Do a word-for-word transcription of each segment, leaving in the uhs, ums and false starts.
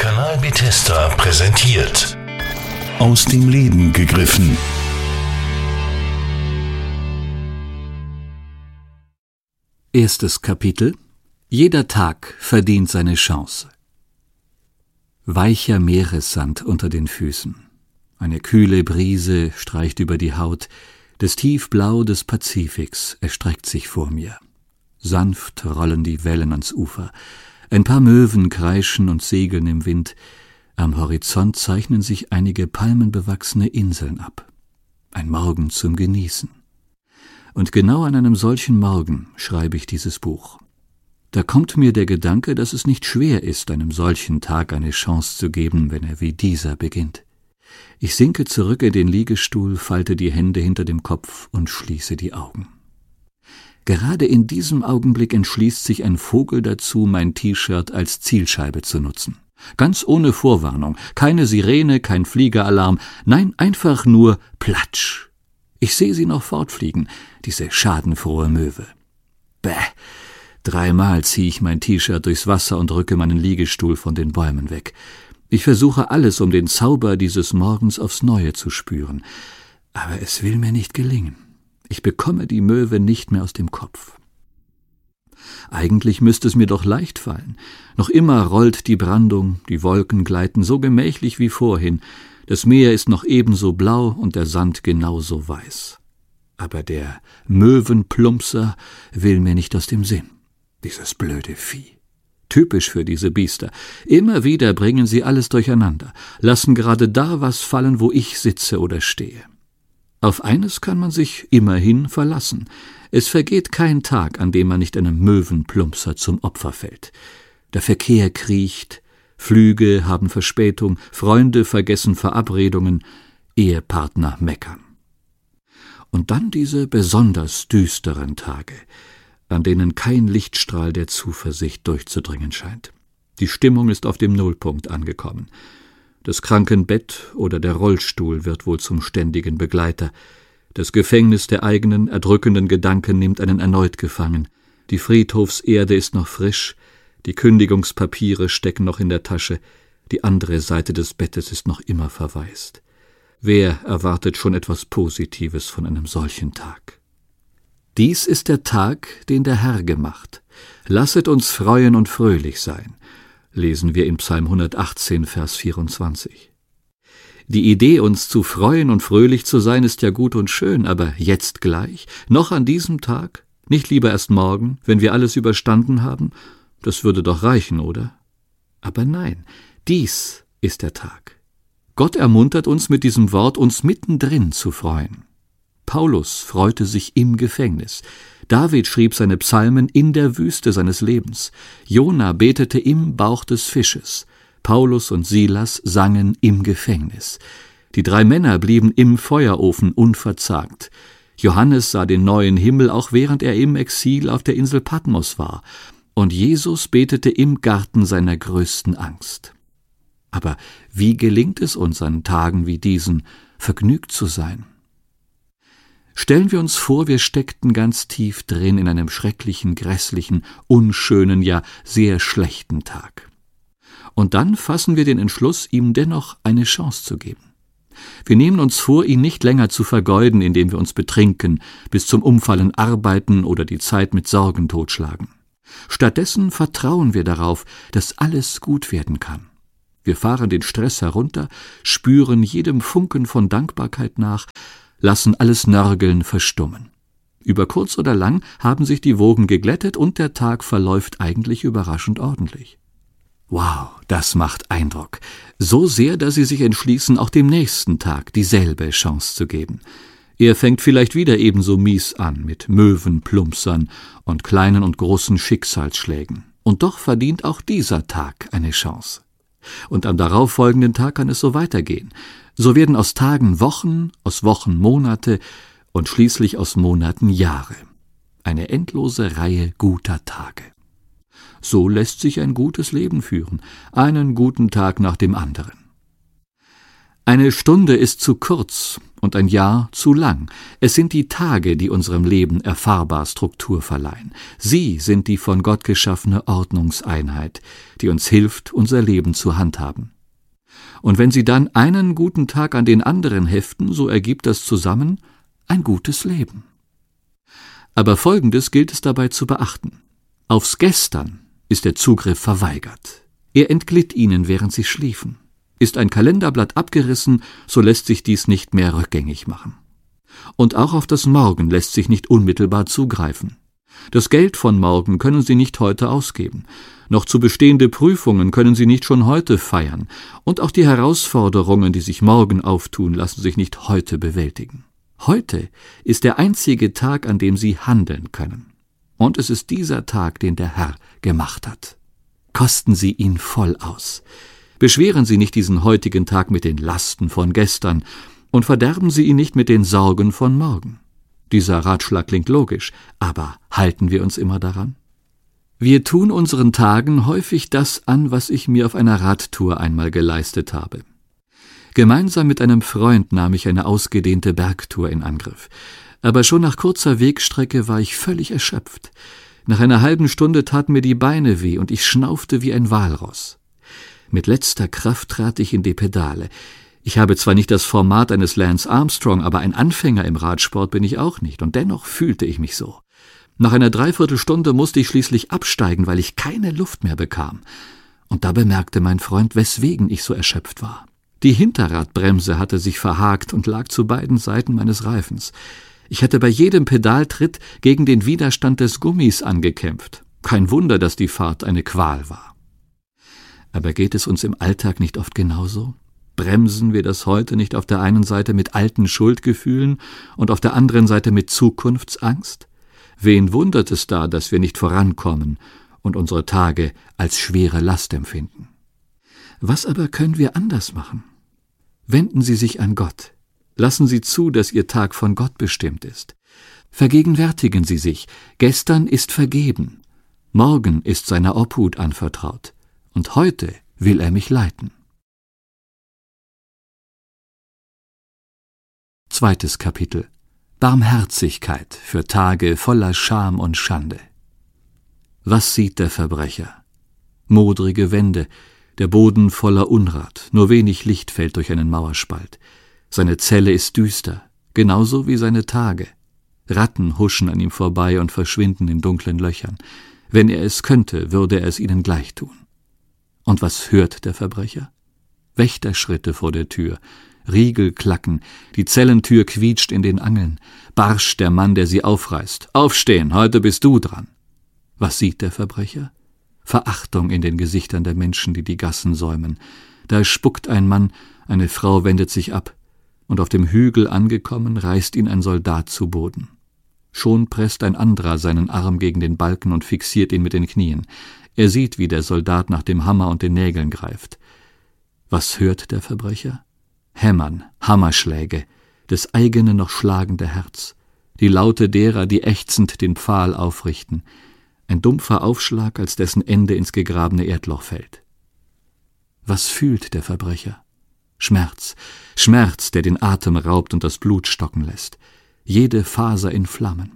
Kanal Bethesda präsentiert. Aus dem Leben gegriffen. Erstes Kapitel. Jeder Tag verdient seine Chance. Weicher Meeressand unter den Füßen. Eine kühle Brise streicht über die Haut. Das Tiefblau des Pazifiks erstreckt sich vor mir. Sanft rollen die Wellen ans Ufer. Ein paar Möwen kreischen und segeln im Wind. Am Horizont zeichnen sich einige palmenbewachsene Inseln ab. Ein Morgen zum Genießen. Und genau an einem solchen Morgen schreibe ich dieses Buch. Da kommt mir der Gedanke, dass es nicht schwer ist, einem solchen Tag eine Chance zu geben, wenn er wie dieser beginnt. Ich sinke zurück in den Liegestuhl, falte die Hände hinter dem Kopf und schließe die Augen. Gerade in diesem Augenblick entschließt sich ein Vogel dazu, mein T-Shirt als Zielscheibe zu nutzen. Ganz ohne Vorwarnung, keine Sirene, kein Fliegeralarm, nein, einfach nur Platsch. Ich sehe sie noch fortfliegen, diese schadenfrohe Möwe. Bäh, dreimal ziehe ich mein T-Shirt durchs Wasser und rücke meinen Liegestuhl von den Bäumen weg. Ich versuche alles, um den Zauber dieses Morgens aufs Neue zu spüren, aber es will mir nicht gelingen. Ich bekomme die Möwe nicht mehr aus dem Kopf. Eigentlich müsste es mir doch leicht fallen. Noch immer rollt die Brandung, die Wolken gleiten so gemächlich wie vorhin, das Meer ist noch ebenso blau und der Sand genauso weiß. Aber der Möwenplumpser will mir nicht aus dem Sinn. Dieses blöde Vieh. Typisch für diese Biester. Immer wieder bringen sie alles durcheinander, lassen gerade da was fallen, wo ich sitze oder stehe. Auf eines kann man sich immerhin verlassen. Es vergeht kein Tag, an dem man nicht einem Möwenplumpser zum Opfer fällt. Der Verkehr kriecht, Flüge haben Verspätung, Freunde vergessen Verabredungen, Ehepartner meckern. Und dann diese besonders düsteren Tage, an denen kein Lichtstrahl der Zuversicht durchzudringen scheint. Die Stimmung ist auf dem Nullpunkt angekommen. Das Krankenbett oder der Rollstuhl wird wohl zum ständigen Begleiter. Das Gefängnis der eigenen, erdrückenden Gedanken nimmt einen erneut gefangen. Die Friedhofserde ist noch frisch, die Kündigungspapiere stecken noch in der Tasche, die andere Seite des Bettes ist noch immer verwaist. Wer erwartet schon etwas Positives von einem solchen Tag? Dies ist der Tag, den der Herr gemacht. Lasset uns freuen und fröhlich sein, lesen wir in Psalm hundertachtzehn, Vers vierundzwanzig. Die Idee, uns zu freuen und fröhlich zu sein, ist ja gut und schön, aber jetzt gleich, noch an diesem Tag, nicht lieber erst morgen, wenn wir alles überstanden haben? Das würde doch reichen, oder? Aber nein, dies ist der Tag. Gott ermuntert uns mit diesem Wort, uns mittendrin zu freuen. Paulus freute sich im Gefängnis. David schrieb seine Psalmen in der Wüste seines Lebens. Jona betete im Bauch des Fisches. Paulus und Silas sangen im Gefängnis. Die drei Männer blieben im Feuerofen unverzagt. Johannes sah den neuen Himmel, auch während er im Exil auf der Insel Patmos war. Und Jesus betete im Garten seiner größten Angst. Aber wie gelingt es uns an Tagen wie diesen, vergnügt zu sein? Stellen wir uns vor, wir steckten ganz tief drin in einem schrecklichen, grässlichen, unschönen, ja sehr schlechten Tag. Und dann fassen wir den Entschluss, ihm dennoch eine Chance zu geben. Wir nehmen uns vor, ihn nicht länger zu vergeuden, indem wir uns betrinken, bis zum Umfallen arbeiten oder die Zeit mit Sorgen totschlagen. Stattdessen vertrauen wir darauf, dass alles gut werden kann. Wir fahren den Stress herunter, spüren jedem Funken von Dankbarkeit nach, lassen alles Nörgeln verstummen. Über kurz oder lang haben sich die Wogen geglättet und der Tag verläuft eigentlich überraschend ordentlich. Wow, das macht Eindruck. So sehr, dass Sie sich entschließen, auch dem nächsten Tag dieselbe Chance zu geben. Er fängt vielleicht wieder ebenso mies an, mit Möwenplumpsern und kleinen und großen Schicksalsschlägen. Und doch verdient auch dieser Tag eine Chance. Und am darauffolgenden Tag kann es so weitergehen. So werden aus Tagen Wochen, aus Wochen Monate und schließlich aus Monaten Jahre. Eine endlose Reihe guter Tage. So lässt sich ein gutes Leben führen, einen guten Tag nach dem anderen. Eine Stunde ist zu kurz und ein Jahr zu lang. Es sind die Tage, die unserem Leben erfahrbar Struktur verleihen. Sie sind die von Gott geschaffene Ordnungseinheit, die uns hilft, unser Leben zu handhaben. Und wenn Sie dann einen guten Tag an den anderen heften, so ergibt das zusammen ein gutes Leben. Aber Folgendes gilt es dabei zu beachten. Aufs Gestern ist der Zugriff verweigert. Er entglitt Ihnen, während Sie schliefen. Ist ein Kalenderblatt abgerissen, so lässt sich dies nicht mehr rückgängig machen. Und auch auf das Morgen lässt sich nicht unmittelbar zugreifen. Das Geld von morgen können Sie nicht heute ausgeben. Noch zu bestehende Prüfungen können Sie nicht schon heute feiern. Und auch die Herausforderungen, die sich morgen auftun, lassen sich nicht heute bewältigen. Heute ist der einzige Tag, an dem Sie handeln können. Und es ist dieser Tag, den der Herr gemacht hat. Kosten Sie ihn voll aus. Beschweren Sie nicht diesen heutigen Tag mit den Lasten von gestern und verderben Sie ihn nicht mit den Sorgen von morgen. Dieser Ratschlag klingt logisch, aber halten wir uns immer daran? Wir tun unseren Tagen häufig das an, was ich mir auf einer Radtour einmal geleistet habe. Gemeinsam mit einem Freund nahm ich eine ausgedehnte Bergtour in Angriff. Aber schon nach kurzer Wegstrecke war ich völlig erschöpft. Nach einer halben Stunde taten mir die Beine weh und ich schnaufte wie ein Walross. Mit letzter Kraft trat ich in die Pedale. Ich habe zwar nicht das Format eines Lance Armstrong, aber ein Anfänger im Radsport bin ich auch nicht, und dennoch fühlte ich mich so. Nach einer Dreiviertelstunde musste ich schließlich absteigen, weil ich keine Luft mehr bekam. Und da bemerkte mein Freund, weswegen ich so erschöpft war. Die Hinterradbremse hatte sich verhakt und lag zu beiden Seiten meines Reifens. Ich hatte bei jedem Pedaltritt gegen den Widerstand des Gummis angekämpft. Kein Wunder, dass die Fahrt eine Qual war. Aber geht es uns im Alltag nicht oft genauso? Bremsen wir das heute nicht auf der einen Seite mit alten Schuldgefühlen und auf der anderen Seite mit Zukunftsangst? Wen wundert es da, dass wir nicht vorankommen und unsere Tage als schwere Last empfinden? Was aber können wir anders machen? Wenden Sie sich an Gott. Lassen Sie zu, dass Ihr Tag von Gott bestimmt ist. Vergegenwärtigen Sie sich, gestern ist vergeben, morgen ist seiner Obhut anvertraut. Und heute will er mich leiten. Zweites Kapitel. Barmherzigkeit für Tage voller Scham und Schande. Was sieht der Verbrecher? Modrige Wände, der Boden voller Unrat, nur wenig Licht fällt durch einen Mauerspalt. Seine Zelle ist düster, genauso wie seine Tage. Ratten huschen an ihm vorbei und verschwinden in dunklen Löchern. Wenn er es könnte, würde er es ihnen gleich tun. Und was hört der Verbrecher? Wächterschritte vor der Tür, Riegel klacken, die Zellentür quietscht in den Angeln, barsch der Mann, der sie aufreißt. Aufstehen, heute bist du dran. Was sieht der Verbrecher? Verachtung in den Gesichtern der Menschen, die die Gassen säumen. Da spuckt ein Mann, eine Frau wendet sich ab, und auf dem Hügel angekommen, reißt ihn ein Soldat zu Boden. Schon presst ein anderer seinen Arm gegen den Balken und fixiert ihn mit den Knien. Er sieht, wie der Soldat nach dem Hammer und den Nägeln greift. Was hört der Verbrecher? Hämmern, Hammerschläge, das eigene noch schlagende Herz, die Laute derer, die ächzend den Pfahl aufrichten, ein dumpfer Aufschlag, als dessen Ende ins gegrabene Erdloch fällt. Was fühlt der Verbrecher? Schmerz, Schmerz, der den Atem raubt und das Blut stocken lässt, jede Faser in Flammen.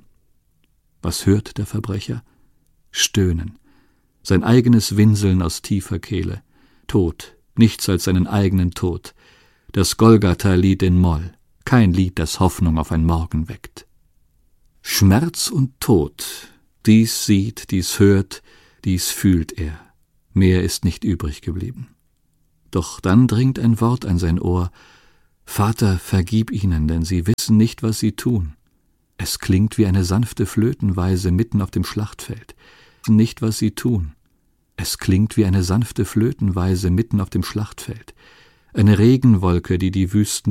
Was hört der Verbrecher? Stöhnen, sein eigenes Winseln aus tiefer Kehle, Tod, nichts als seinen eigenen Tod, das Golgatha-Lied in Moll, kein Lied, das Hoffnung auf ein Morgen weckt. Schmerz und Tod, dies sieht, dies hört, dies fühlt er, mehr ist nicht übrig geblieben. Doch dann dringt ein Wort an sein Ohr: Vater, vergib ihnen, denn sie wissen nicht, was sie tun. Es klingt wie eine sanfte Flötenweise mitten auf dem Schlachtfeld. Sie wissen nicht, was sie tun. Es klingt wie eine sanfte Flötenweise mitten auf dem Schlachtfeld. Eine Regenwolke, die die Wüsten